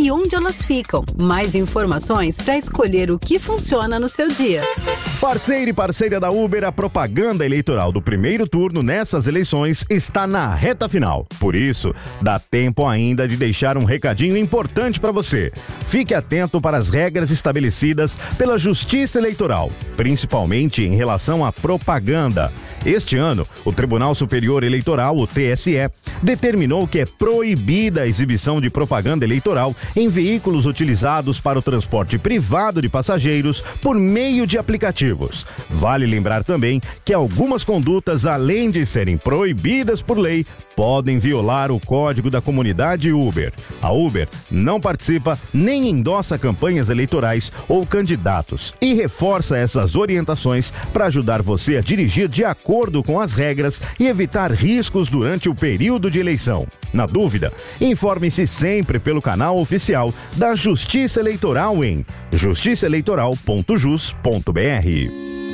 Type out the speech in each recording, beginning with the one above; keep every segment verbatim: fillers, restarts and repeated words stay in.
e onde elas ficam. Mais informações para escolher o que funciona no seu dia. Parceiro e parceira da Uber, a propaganda eleitoral do primeiro turno nessas eleições está na reta final. Por isso, dá tempo ainda de deixar um recadinho importante para você. Fique atento para as regras estabelecidas pela Justiça Eleitoral, principalmente em relação à propaganda. Este ano, o Tribunal Superior Eleitoral, o T S E, determinou que é proibida a exibição de propaganda eleitoral em veículos utilizados para o transporte privado de passageiros por meio de aplicativos. Vale lembrar também que algumas condutas, além de serem proibidas por lei, podem violar o código da comunidade Uber. A Uber não participa nem endossa campanhas eleitorais ou candidatos e reforça essas orientações para ajudar você a dirigir de acordo com as regras e evitar riscos durante o período de eleição. Na dúvida, informe-se sempre pelo canal oficial da Justiça Eleitoral em justiça eleitoral ponto jus ponto b r.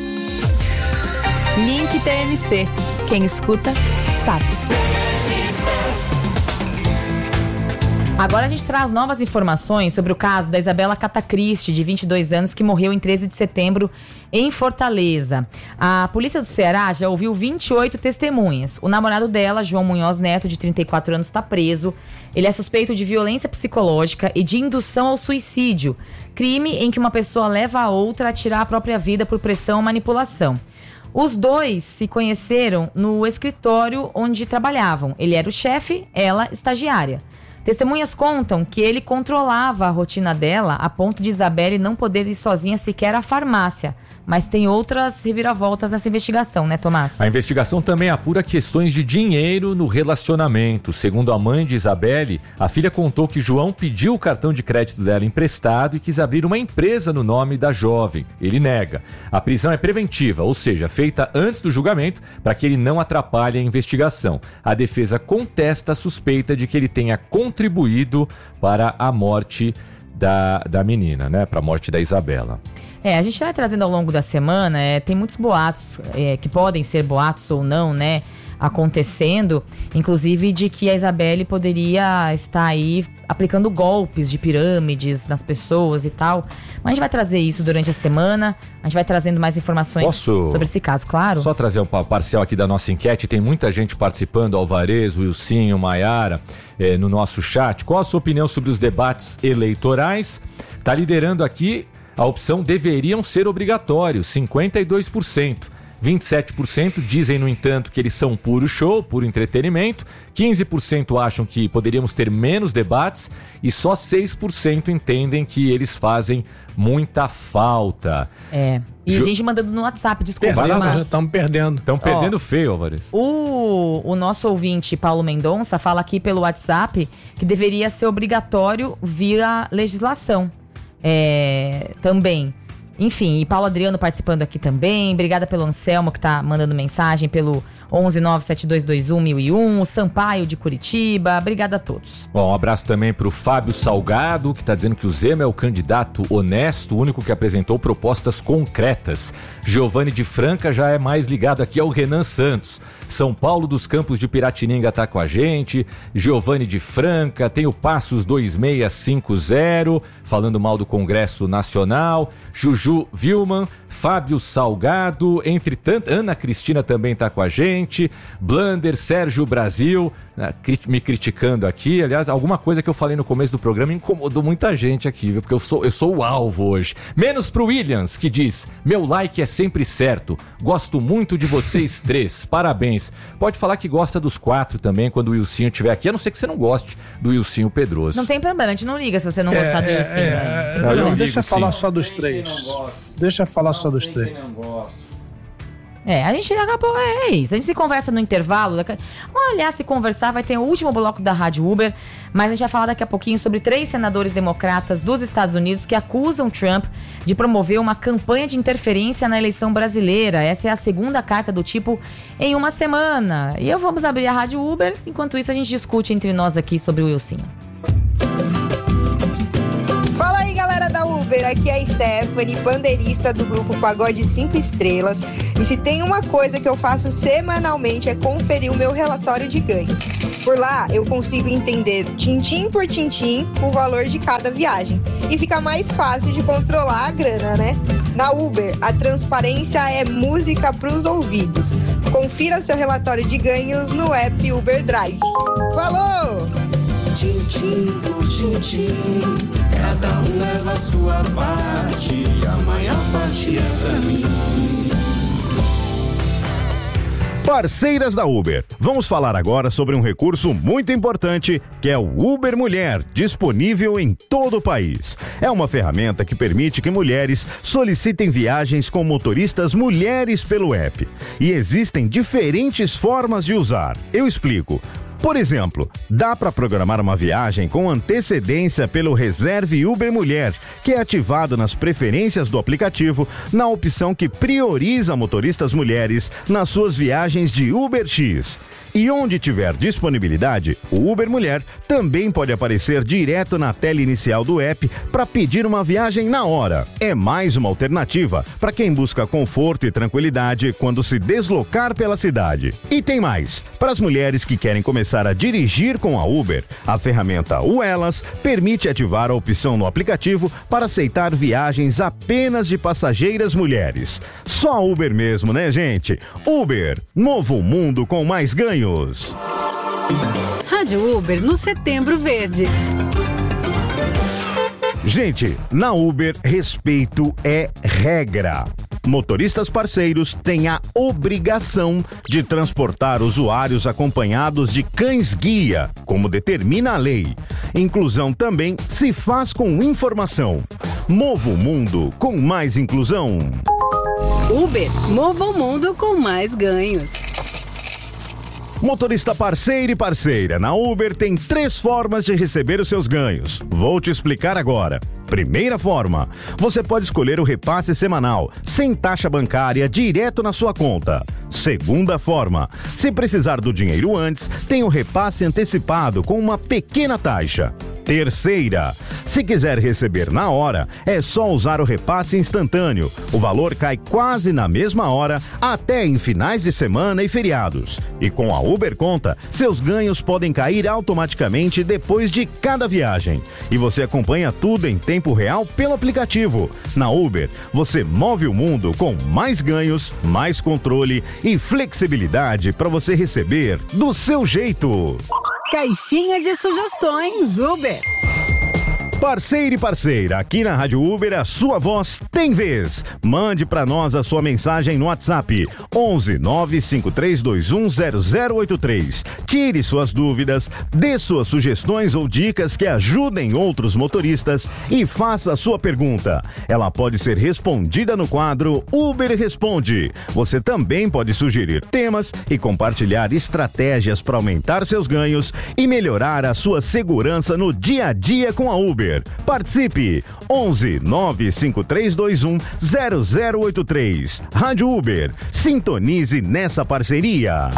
Link T M C. Quem escuta, sabe. Agora a gente traz novas informações sobre o caso da Isabela Catacristi, de vinte e dois anos, que morreu em treze de setembro em Fortaleza. A polícia do Ceará já ouviu vinte e oito testemunhas. O namorado dela, João Munhoz Neto, de trinta e quatro anos, está preso. Ele é suspeito de violência psicológica e de indução ao suicídio, crime em que uma pessoa leva a outra a tirar a própria vida por pressão ou manipulação. Os dois se conheceram no escritório onde trabalhavam. Ele era o chefe, ela estagiária. Testemunhas contam que ele controlava a rotina dela a ponto de Isabelle não poder ir sozinha sequer à farmácia. Mas tem outras reviravoltas nessa investigação, né, Tomás? A investigação também apura questões de dinheiro no relacionamento. Segundo a mãe de Isabelle, a filha contou que João pediu o cartão de crédito dela emprestado e quis abrir uma empresa no nome da jovem. Ele nega. A prisão é preventiva, ou seja, feita antes do julgamento para que ele não atrapalhe a investigação. A defesa contesta a suspeita de que ele tenha contribuído para a morte da, da menina, né? Para a morte da Isabela. É, a gente vai trazendo ao longo da semana, é, tem muitos boatos, é, que podem ser boatos ou não, né, acontecendo, inclusive de que a Isabelle poderia estar aí aplicando golpes de pirâmides nas pessoas e tal. Mas a gente vai trazer isso durante a semana, a gente vai trazendo mais informações Posso sobre esse caso, claro. Só trazer um parcial aqui da nossa enquete, tem muita gente participando, Alvarez, Wilsinho, Maiara, é, no nosso chat. Qual a sua opinião sobre os debates eleitorais? Tá liderando aqui a opção deveriam ser obrigatórios, cinquenta e dois por cento. vinte e sete por cento dizem, no entanto, que eles são puro show, puro entretenimento. quinze por cento acham que poderíamos ter menos debates e só seis por cento entendem que eles fazem muita falta. É. E Ju... a gente mandando no WhatsApp, desculpa. Perdendo, mas... já estamos perdendo. Estamos perdendo Ó, feio, Alvarez. O, o nosso ouvinte, Paulo Mendonça, fala aqui pelo WhatsApp que deveria ser obrigatório via legislação. É, também. Enfim, e Paulo Adriano participando aqui também. Obrigada pelo Anselmo, que tá mandando mensagem pelo onze nove sete dois dois um mil e um. O Sampaio de Curitiba. Obrigada a todos. Bom, um abraço também pro Fábio Salgado, que tá dizendo que o Zema é o candidato honesto, o único que apresentou propostas concretas. Giovanni de Franca já é mais ligado aqui ao Renan Santos. São Paulo dos Campos de Piratininga tá com a gente. Giovanni de Franca, tem o Passos dois seis cinco zero, falando mal do Congresso Nacional. Juju Vilman, Fábio Salgado, entre tanto, Ana Cristina também tá com a gente. Blander, Sérgio Brasil, me criticando aqui. Aliás, alguma coisa que eu falei no começo do programa incomodou muita gente aqui, viu? Porque eu sou, eu sou o alvo hoje. Menos pro Williams, que diz: meu like é sempre certo. Gosto muito de vocês três. Parabéns. Pode falar que gosta dos quatro também quando o Wilsinho estiver aqui, a não ser que você não goste do Wilsinho Pedroso. Não tem problema, a gente não liga se você não gostar é, do Wilsinho. É, é, não, não, ligo, deixa sim. falar só dos três. Deixa falar só dos três. É, a gente acabou, é isso. A gente se conversa no intervalo. Daqui... Aliás, se conversar, vai ter o último bloco da Rádio Uber. Mas a gente vai falar daqui a pouquinho sobre três senadores democratas dos Estados Unidos que acusam Trump de promover uma campanha de interferência na eleição brasileira. Essa é a segunda carta do tipo em uma semana. E eu vamos abrir a Rádio Uber. Enquanto isso, a gente discute entre nós aqui sobre o Wilsinho. Fala aí, galera da Uber, aqui é a Stephanie, pandeirista do grupo Pagode cinco Estrelas. E se tem uma coisa que eu faço semanalmente é conferir o meu relatório de ganhos. Por lá, eu consigo entender tintim por tintim o valor de cada viagem. E fica mais fácil de controlar a grana, né? Na Uber, a transparência é música para os ouvidos. Confira seu relatório de ganhos no app Uber Drive. Falou! Tintim por tintim, cada um leva a sua parte, a maior parte é pra mim. Parceiras da Uber, vamos falar agora sobre um recurso muito importante que é o Uber Mulher, disponível em todo o país. É uma ferramenta que permite que mulheres solicitem viagens com motoristas mulheres pelo app. E existem diferentes formas de usar. Eu explico. Por exemplo, dá para programar uma viagem com antecedência pelo Reserve Uber Mulher, que é ativado nas preferências do aplicativo na opção que prioriza motoristas mulheres nas suas viagens de UberX. E onde tiver disponibilidade, o Uber Mulher também pode aparecer direto na tela inicial do app para pedir uma viagem na hora. É mais uma alternativa para quem busca conforto e tranquilidade quando se deslocar pela cidade. E tem mais! Para as mulheres que querem começar a dirigir com a Uber, a ferramenta U Elas permite ativar a opção no aplicativo para aceitar viagens apenas de passageiras mulheres. Só a Uber mesmo, né, gente? Uber, novo mundo com mais ganhos. Rádio Uber no Setembro Verde. Gente, na Uber, respeito é regra. Motoristas parceiros têm a obrigação de transportar usuários acompanhados de cães-guia, como determina a lei. Inclusão também se faz com informação. Mova o mundo com mais inclusão. Uber, mova o mundo com mais ganhos. Motorista parceiro e parceira, na Uber tem três formas de receber os seus ganhos. Vou te explicar agora. Primeira forma, você pode escolher o repasse semanal, sem taxa bancária, direto na sua conta. Segunda forma, se precisar do dinheiro antes, tem o repasse antecipado com uma pequena taxa. Terceira, se quiser receber na hora, é só usar o repasse instantâneo. O valor cai quase na mesma hora, até em finais de semana e feriados. E com a Uber Conta, seus ganhos podem cair automaticamente depois de cada viagem. E você acompanha tudo em tempo real pelo aplicativo. Na Uber, você move o mundo com mais ganhos, mais controle e flexibilidade para você receber do seu jeito. Caixinha de sugestões Uber. Parceiro e parceira, aqui na Rádio Uber a sua voz tem vez. Mande para nós a sua mensagem no WhatsApp onze nove cinco três dois um zero zero oito três. Tire suas dúvidas, dê suas sugestões ou dicas que ajudem outros motoristas e faça a sua pergunta. Ela pode ser respondida no quadro Uber Responde. Você também pode sugerir temas e compartilhar estratégias para aumentar seus ganhos e melhorar a sua segurança no dia a dia com a Uber. Participe! onze nove cinco três dois um zero zero oito três. Rádio Uber. Sintonize nessa parceria.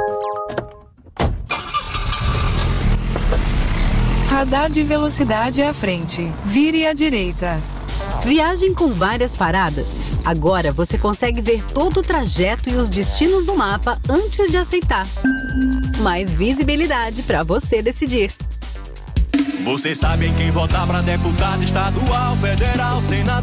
Radar de velocidade à frente. Vire à direita. Viagem com várias paradas. Agora você consegue ver todo o trajeto e os destinos do mapa antes de aceitar. Mais visibilidade para você decidir. Vocês sabem quem votar pra deputado estadual, federal, senador.